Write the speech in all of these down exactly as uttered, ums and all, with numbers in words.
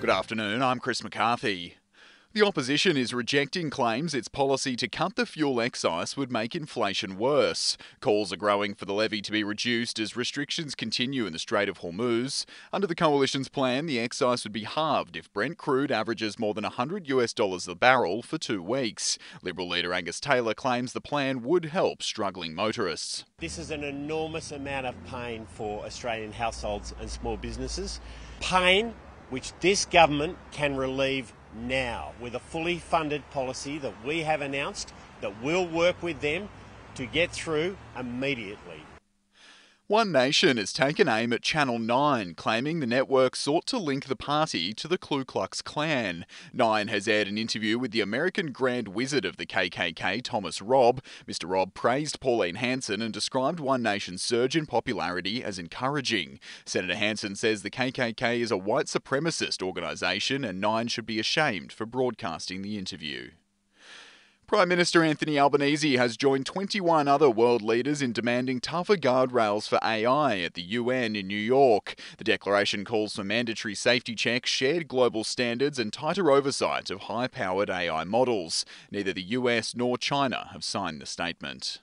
Good afternoon, I'm Chris McCarthy. The opposition is rejecting claims its policy to cut the fuel excise would make inflation worse. Calls are growing for the levy to be reduced as restrictions continue in the Strait of Hormuz. Under the coalition's plan, the excise would be halved if Brent crude averages more than one hundred US dollars a barrel for two weeks. Liberal leader Angus Taylor claims the plan would help struggling motorists. This is an enormous amount of pain for Australian households and small businesses. Pain which this government can relieve now with a fully funded policy that we have announced that will work with them to get through immediately. One Nation has taken aim at Channel nine, claiming the network sought to link the party to the Ku Klux Klan. Nine has aired an interview with the American Grand Wizard of the K K K, Thomas Robb. Mister Robb praised Pauline Hanson and described One Nation's surge in popularity as encouraging. Senator Hanson says the K K K is a white supremacist organisation and Nine should be ashamed for broadcasting the interview. Prime Minister Anthony Albanese has joined twenty-one other world leaders in demanding tougher guardrails for A I at the U N in New York. The declaration calls for mandatory safety checks, shared global standards and tighter oversight of high-powered A I models. Neither the U S nor China have signed the statement.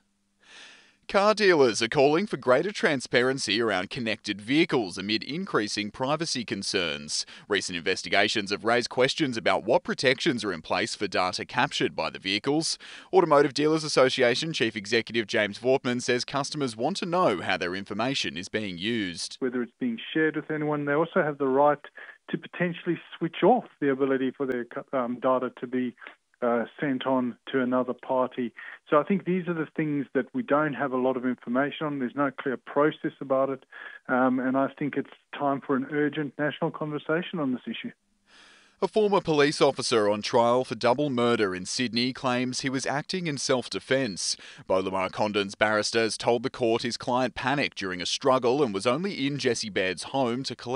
Car dealers are calling for greater transparency around connected vehicles amid increasing privacy concerns. Recent investigations have raised questions about what protections are in place for data captured by the vehicles. Automotive Dealers Association Chief Executive James Vortman says customers want to know how their information is being used. Whether it's being shared with anyone, they also have the right to potentially switch off the ability for their um, data to be Uh, sent on to another party. So I think these are the things that we don't have a lot of information on. There's no clear process about it. Um, and I think it's time for an urgent national conversation on this issue. A former police officer on trial for double murder in Sydney claims he was acting in self-defence. Beau Lamar Condon's barrister has told the court his client panicked during a struggle and was only in Jessie Baird's home to collect